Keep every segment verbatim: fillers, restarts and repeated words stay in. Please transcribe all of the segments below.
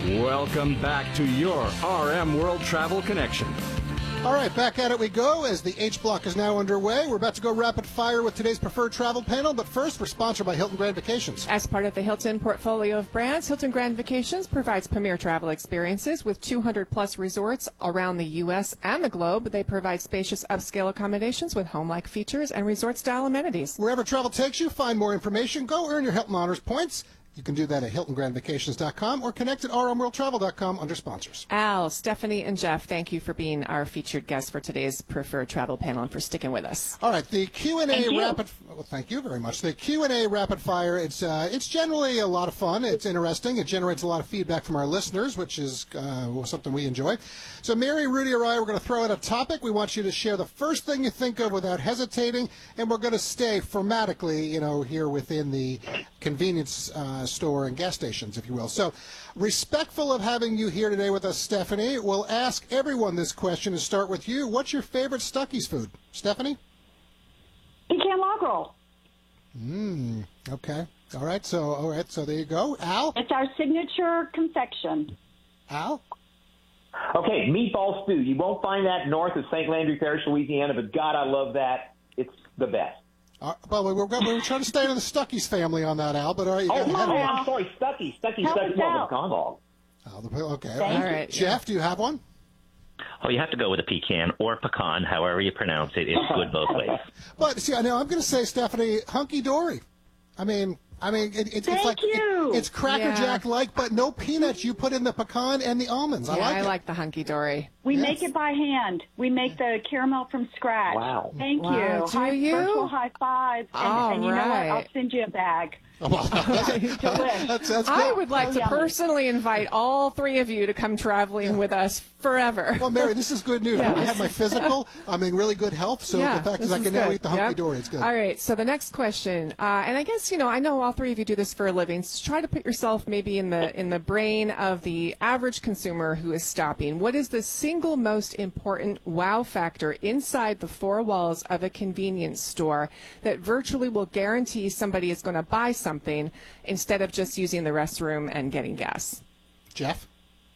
Welcome back to your R M World Travel Connection. All right, back at it we go as the H Block is now underway. We're about to go rapid fire with today's preferred travel panel, but first we're sponsored by Hilton Grand Vacations. As part of the Hilton portfolio of brands, Hilton Grand Vacations provides premier travel experiences with two hundred plus resorts around the U S and the globe. They provide spacious upscale accommodations with home-like features and resort-style amenities. Wherever travel takes you, find more information. Go earn your Hilton Honors points. You can do that at hilton grand vacations dot com or connect at r m world travel dot com under sponsors. Al, Stephanie, and Jeff, thank you for being our featured guests for today's preferred travel panel and for sticking with us. All right, the Q and A rapid. Well, thank you very much. The Q and A rapid fire. It's uh, it's generally a lot of fun. It's interesting. It generates a lot of feedback from our listeners, which is uh, something we enjoy. So, Mary, Rudy, or I, we're going to throw out a topic. We want you to share the first thing you think of without hesitating, and we're going to stay formatically, you know, here within the convenience uh, store and gas stations, if you will. So, respectful of having you here today with us, Stephanie, we'll ask everyone this question and start with you. What's your favorite Stuckey's food? Stephanie? Pecan log roll. Mmm, okay. All right, so, all right, so there you go. Al? It's our signature confection. Al? Okay, meatball stew. You won't find that north of Saint Landry Parish, Louisiana, but God, I love that. It's the best. Uh, well, we were, we were trying to stay in the Stuckey's family on that, Al, but all right. You oh, got, you oh, had I'm sorry, Stuckey's. Stuckey's, Help Stuckey's, us no, out. pecan log. Oh, the, okay. Thank all you. right. Jeff, do you have one? Oh, you have to go with a pecan or pecan, however you pronounce it. It's good both ways. But see, I know I'm going to say, Stephanie, hunky dory. I mean, I mean, it, it, Thank it's like you. It, it's Cracker Yeah. Jack like, but no peanuts. You put in the pecan and the almonds. I yeah, like I it. like the hunky-dory. We Yes. make it by hand. We make the caramel from scratch. Wow. Thank Wow, you. do High, you? Virtual high fives. And, All and you know what? right. I'll send you a bag. Delish. That's, that's I good. would like Oh, to yummy. personally invite all three of you to come traveling with us forever. Well, Mary, this is good news. Yeah. I had my physical. I'm in really good health, so Yeah, the fact is this I can is now good. eat the hunky Yep. dory. It's good. All right, so the next question, uh, and I guess, you know, I know all three of you do this for a living, so try to put yourself maybe in the in the brain of the average consumer who is stopping. What is the single most important wow factor inside the four walls of a convenience store that virtually will guarantee somebody is going to buy something instead of just using the restroom and getting gas? Jeff?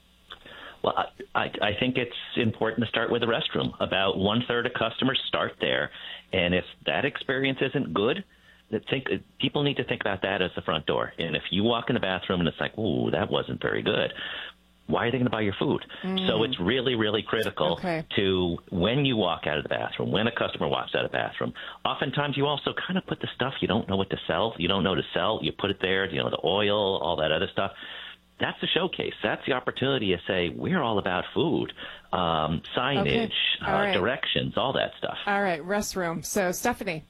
Well, I, I, I think it's important to start with the restroom. About one third of customers start there, and if that experience isn't good, that think people need to think about that as the front door. And if you walk in the bathroom and it's like, ooh, that wasn't very good, why are they going to buy your food? Mm. So it's really, really critical Okay. to when you walk out of the bathroom, when a customer walks out of the bathroom. Oftentimes you also kind of put the stuff you don't know what to sell. You don't know to sell. You put it there, you know, the oil, all that other stuff. That's the showcase. That's the opportunity to say, we're all about food, um, signage, Okay. All uh, right. directions, all that stuff. All right, restroom. So, Stephanie.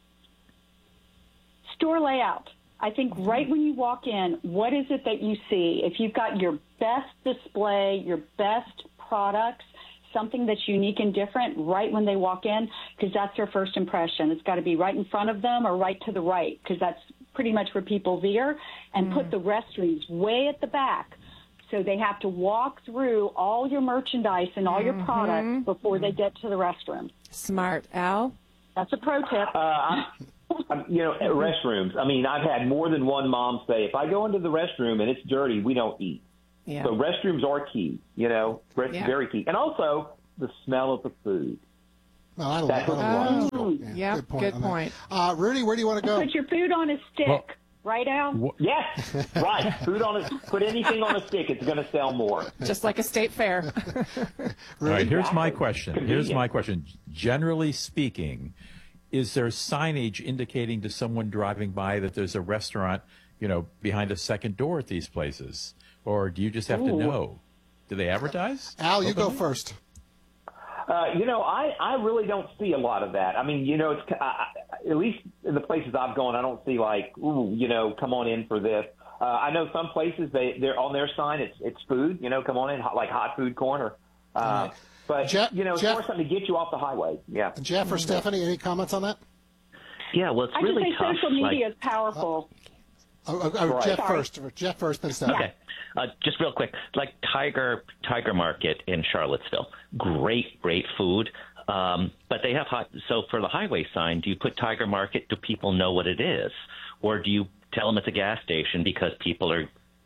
Store layout. I think right when you walk in, what is it that you see? If you've got your best display, your best products, something that's unique and different right when they walk in, because that's their first impression. It's got to be right in front of them or right to the right, because that's pretty much where people veer, and mm. put the restrooms way at the back. So they have to walk through all your merchandise and all mm-hmm. your products before mm-hmm. they get to the restroom. Smart. Al? That's a pro tip. Uh, I'm, I'm, you know, restrooms. I mean, I've had more than one mom say, if I go into the restroom and it's dirty, we don't eat. Yeah. So restrooms are key, you know, Yeah. very key. And also the smell of the food. Oh, I love, That's I love Oh, that. yeah, good point. good on that. point. Uh, Rudy, where do you want to go? Put your food on a stick. Well, right, Al? Yes, right. Food on a, put anything on a stick, it's going to sell more. Just like a state fair. All right, here's my question. Here's my question. Generally speaking, is there signage indicating to someone driving by that there's a restaurant, you know, behind a second door at these places? Or do you just have Ooh. to know? Do they advertise? Al, you go openly? first. Uh, you know, I, I really don't see a lot of that. I mean, you know, it's I, at least in the places I've gone, I don't see like, ooh, you know, come on in for this. Uh, I know some places they they're on their sign. It's it's food, you know, come on in, hot, like hot food corner. Uh, Right. But Jeff- you know, it's Jeff- more something to get you off the highway. Yeah. Jeff or Stephanie, any comments on that? Yeah, well, it's I really just think tough. social media like, is powerful. Oh, oh, oh, Right. Jeff Sorry. first. Jeff first, then Stephanie. Okay. Uh, just real quick, like Tiger Tiger Market in Charlottesville, great, great food. Um, but they have hot. So for the highway sign, do you put Tiger Market? Do people know what it is, or do you tell them it's a gas station because people are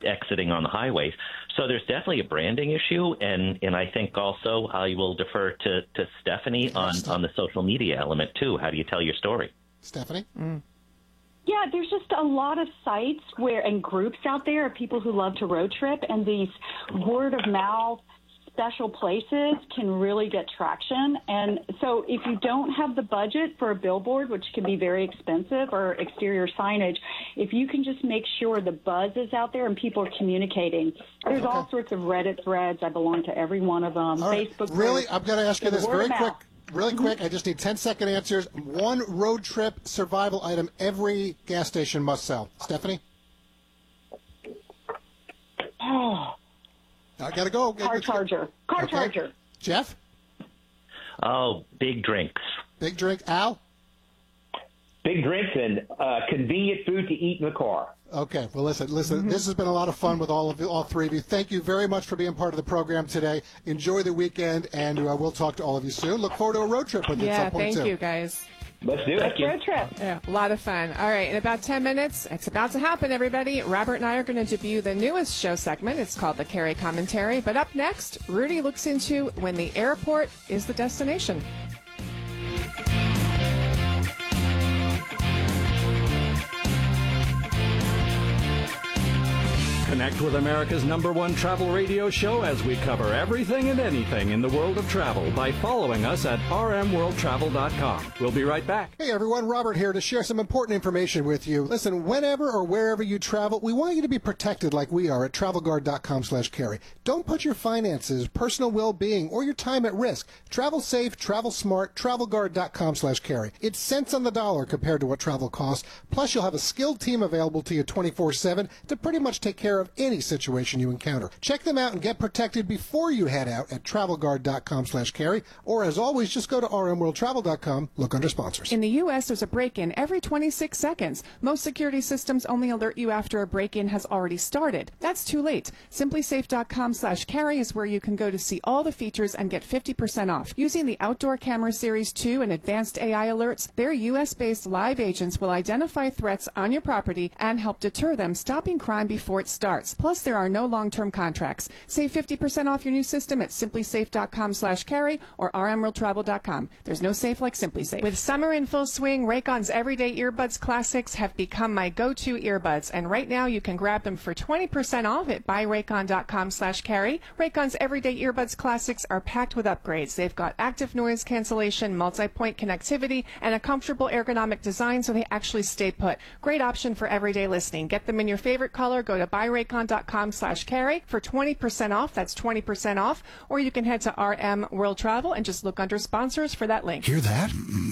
exiting on the highways. So there's definitely a branding issue, and, and I think also I will defer to, to Stephanie on, on the social media element, too. How do you tell your story? Stephanie? Mm. Yeah, there's just a lot of sites where and groups out there of people who love to road trip, and these word of mouth special places can really get traction. And so if you don't have the budget for a billboard, which can be very expensive, or exterior signage, if you can just make sure the buzz is out there and people are communicating. There's Okay. all sorts of Reddit threads. I belong to every one of them. All right. Facebook Really, groups. I'm going to ask you The this word very of quick. mouth. Really quick. I just need ten second answers. One road trip survival item every gas station must sell. Stephanie? Oh, I got to go. car charger. Car Okay. charger. Jeff? Oh, big drinks. Big drink. Al? Big drinks and uh, convenient food to eat in the car. Okay. Well, listen, listen. This has been a lot of fun with all of you, all three of you. Thank you very much for being part of the program today. Enjoy the weekend, and uh, we'll talk to all of you soon. Look forward to a road trip with you at Yeah, some point, thank too. you, guys. Let's do it. Road trip. Yeah, a lot of fun. All right, in about ten minutes, it's about to happen, everybody. Robert and I are going to debut the newest show segment. It's called The Carrie Commentary. But up next, Rudy looks into when the airport is the destination. Connect with America's number one travel radio show as we cover everything and anything in the world of travel by following us at r m world travel dot com. We'll be right back. Hey everyone, Robert here to share some important information with you. Listen, whenever or wherever you travel, we want you to be protected like we are at travel guard dot com slash carry. Don't put your finances, personal well-being, or your time at risk. Travel safe, travel smart, travel guard dot com slash carry. It's cents on the dollar compared to what travel costs. Plus, you'll have a skilled team available to you twenty-four seven to pretty much take care of any situation you encounter. Check them out and get protected before you head out at travel guard dot com slash carry. Or as always, just go to r m world travel dot com, look under sponsors. In the U S, there's a break-in every twenty-six seconds. Most security systems only alert you after a break-in has already started. That's too late. simply safe dot com slash carry is where you can go to see all the features and get fifty percent off. Using the Outdoor Camera Series two and advanced A I alerts, their U S-based live agents will identify threats on your property and help deter them, stopping crime before it starts. Plus, there are no long-term contracts. Save fifty percent off your new system at simply safe dot com slash carry or r m world travel dot com. There's no safe like SimpliSafe. With summer in full swing, Raycon's Everyday Earbuds Classics have become my go-to earbuds, and right now you can grab them for twenty percent off at buy raycon dot com slash carry. Raycon's Everyday Earbuds Classics are packed with upgrades. They've got active noise cancellation, multi-point connectivity, and a comfortable ergonomic design so they actually stay put. Great option for everyday listening. Get them in your favorite color. Go to buy raycon dot com slash carry for twenty percent off. That's twenty percent off. Or you can head to R M World Travel and just look under sponsors for that link. Hear that?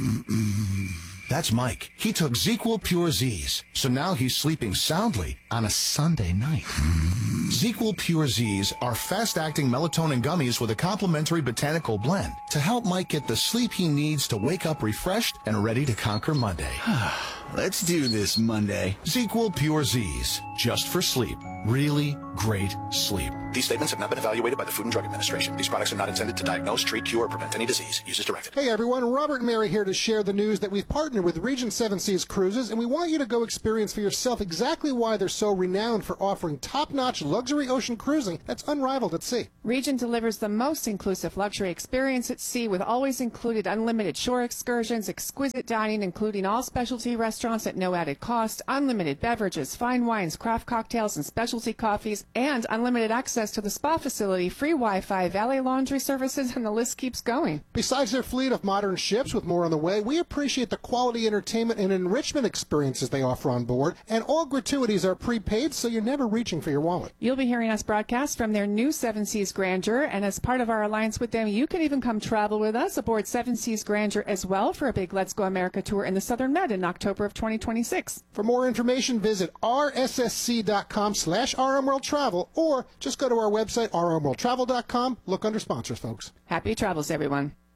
That's Mike. He took ZzzQuil Pure Z's, so now he's sleeping soundly on a Sunday night. ZzzQuil Pure Z's are fast-acting melatonin gummies with a complementary botanical blend to help Mike get the sleep he needs to wake up refreshed and ready to conquer Monday. Let's do this Monday. ZzzQuil Pure Z's, just for sleep. Really great sleep. These statements have not been evaluated by the Food and Drug Administration. These products are not intended to diagnose, treat, cure, or prevent any disease. Use as directed. Hey everyone, Robert and Mary here to share the news that we've partnered with Regent Seven Seas Cruises, and we want you to go experience for yourself exactly why they're so renowned for offering top-notch luxury ocean cruising that's unrivaled at sea. Regent delivers the most inclusive luxury experience at sea with always included unlimited shore excursions, exquisite dining, including all specialty restaurants at no added cost, unlimited beverages, fine wines, craft cocktails, and specialty coffees, and unlimited access to the spa facility, free Wi-Fi, valet laundry services, and the list keeps going. Besides their fleet of modern ships with more on the way, we appreciate the quality entertainment and enrichment experiences they offer on board, and all gratuities are prepaid, so you're never reaching for your wallet. You'll be hearing us broadcast from their new Seven Seas Grandeur, and as part of our alliance with them, you can even come travel with us aboard Seven Seas Grandeur as well for a big Let's Go America tour in the Southern Med in October of twenty twenty-six. For more information, visit r s s c dot com slash r m world travel, or just go to our website, r m world travel dot com. Look under sponsors, folks. Happy travels, everyone.